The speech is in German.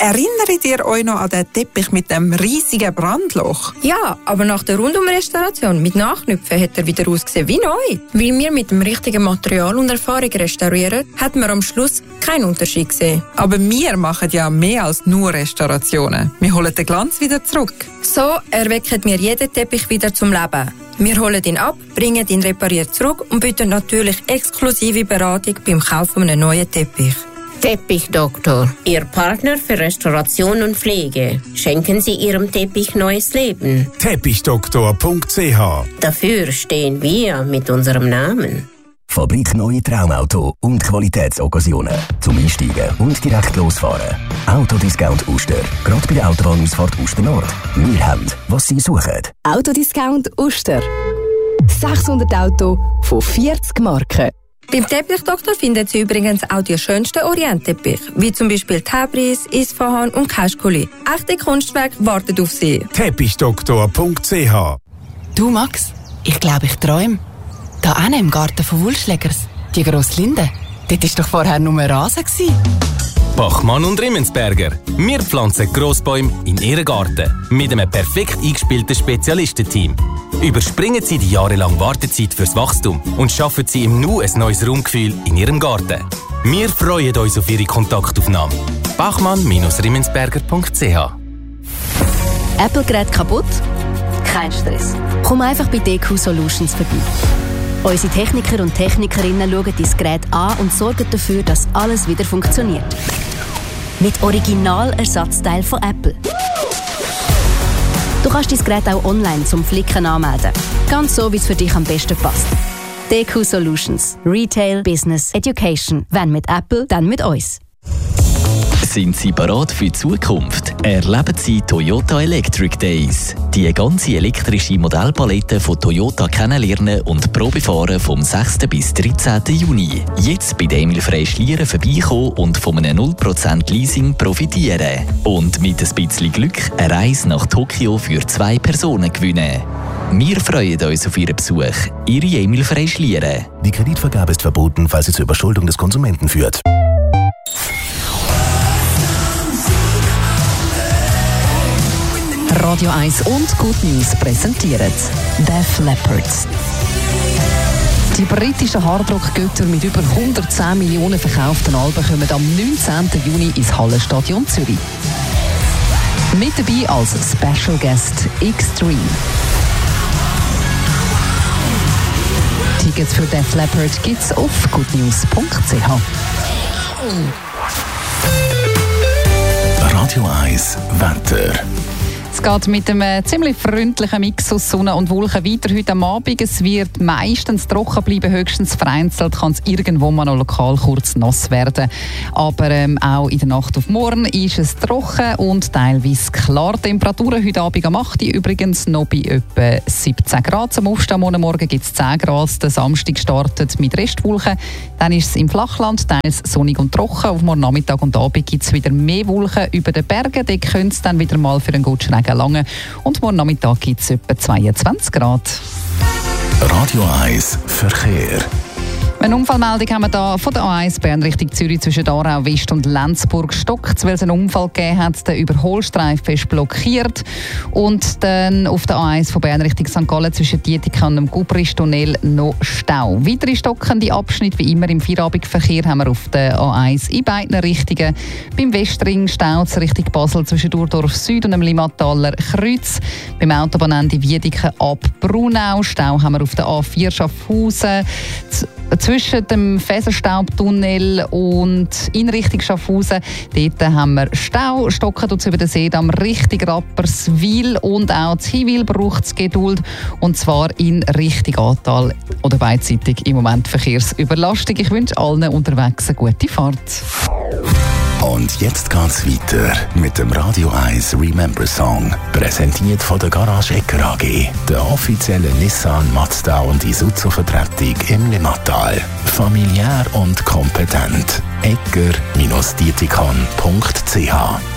Erinnert ihr euch noch an den Teppich mit dem riesigen Brandloch? Ja, aber nach der Rundumrestauration mit Nachknüpfen hat er wieder ausgesehen wie neu. Weil wir mit dem richtigen Material und Erfahrung restaurieren, hat man am Schluss keinen Unterschied gesehen. Aber wir machen ja mehr als nur Restaurationen. Wir holen den Glanz wieder zurück. So erwecken wir jeden Teppich wieder zum Leben. Wir holen ihn ab, bringen ihn repariert zurück und bieten natürlich exklusive Beratung beim Kauf von einem neuen Teppich. Teppichdoktor, Ihr Partner für Restauration und Pflege. Schenken Sie Ihrem Teppich neues Leben. Teppichdoktor.ch. Dafür stehen wir mit unserem Namen. Fabrik Neue Traumauto und Qualitätsoccasionen. Zum Einsteigen und direkt losfahren. Autodiscount Uster. Gerade bei der Autobahnausfahrt Uster Nord. Wir haben, was Sie suchen. Autodiscount Uster. 600 Autos von 40 Marken. Beim Teppichdoktor finden Sie übrigens auch die schönsten Orientteppich, wie zum Beispiel Tabriz, Isfahan und Kaschkuli. Echte Kunstwerke warten auf Sie. Teppichdoktor.ch. Du Max, ich glaube, ich träume. Da hinten im Garten von Wulschlägers, die grosse Linde, dort war doch vorher nur Rasen. Bachmann und Rimmensberger. Wir pflanzen Grossbäume in Ihren Garten mit einem perfekt eingespielten Spezialistenteam. Überspringen Sie die jahrelange Wartezeit fürs Wachstum und schaffen Sie im Nu ein neues Raumgefühl in Ihrem Garten. Wir freuen uns auf Ihre Kontaktaufnahme. Bachmann-Rimmensberger.ch. Apple-Gerät kaputt? Kein Stress. Komm einfach bei DQ Solutions vorbei. Unsere Techniker und Technikerinnen schauen dein Gerät an und sorgen dafür, dass alles wieder funktioniert. Mit Originalersatzteilen von Apple. Du kannst dein Gerät auch online zum Flicken anmelden. Ganz so, wie es für dich am besten passt. DQ Solutions. Retail, Business, Education. Wenn mit Apple, dann mit uns. Sind Sie bereit für die Zukunft? Erleben Sie Toyota Electric Days. Die ganze elektrische Modellpalette von Toyota kennenlernen und Probefahren vom 6. bis 13. Juni. Jetzt bei Emil Frey Schlieren vorbeikommen und von einem 0% Leasing profitieren. Und mit ein bisschen Glück eine Reise nach Tokio für 2 Personen gewinnen. Wir freuen uns auf Ihren Besuch. Ihre Emil Frey Schlieren. Die Kreditvergabe ist verboten, falls sie zur Überschuldung des Konsumenten führt. Radio 1 und Good News präsentieren Def Leppard. Die britischen Hardrock-Götter mit über 110 Millionen verkauften Alben kommen am 19. Juni ins Hallenstadion Zürich. Mit dabei als Special Guest Extreme. Tickets für Def Leppard gibt's auf goodnews.ch. Radio 1 Wetter. Es geht mit einem ziemlich freundlichen Mix aus Sonne und Wolken weiter heute am Abend. Es wird meistens trocken bleiben, höchstens vereinzelt kann es irgendwo mal noch lokal kurz nass werden. Aber auch in der Nacht auf morgen ist es trocken und teilweise klar. Temperaturen heute Abend am 8. übrigens noch bei etwa 17 Grad. Zum Aufstehen morgen gibt es 10 Grad. Der Samstag startet mit Restwolken. Dann ist es im Flachland teils sonnig und trocken. Auf morgen Nachmittag und Abend gibt es wieder mehr Wolken über den Bergen. Dort könnte es dann wieder mal für einen guten Regen lange. Und morgen Nachmittag gibt es etwa 22 Grad. Radio 1 Verkehr. Eine Unfallmeldung haben wir da von der A1 Bern Richtung Zürich zwischen Aarau West und Lenzburg stockt, weil es einen Unfall gegeben hat. Der Überholstreifen ist blockiert. Und dann auf der A1 von Bern Richtung St. Gallen zwischen Dietikon und dem Gubristunnel noch Stau. Weitere stockende Abschnitte, wie immer im Feierabendverkehr, haben wir auf der A1 in beiden Richtungen. Beim Westring Stau Richtung Basel zwischen Durdorf Süd und dem Limmataler Kreuz. Beim Autobahnende Wiedeken ab Brunau. Stau haben wir auf der A4 Schaffhausen zwischen dem Feserstaubtunnel und in Richtung Schaffhausen. Dort haben wir Stau. Stocken tut es über den Seedamm Richtung Rapperswil und auch zu Hinwil braucht es Geduld. Und zwar in Richtung Aartal oder beidseitig im Moment Verkehrsüberlastung. Ich wünsche allen unterwegs eine gute Fahrt. Und jetzt geht's weiter mit dem Radio 1 Remember Song. Präsentiert von der Garage Ecker AG, der offiziellen Nissan, Mazda und Isuzu-Vertretung im Limmatal. Familiär und kompetent. Ecker-dietikon.ch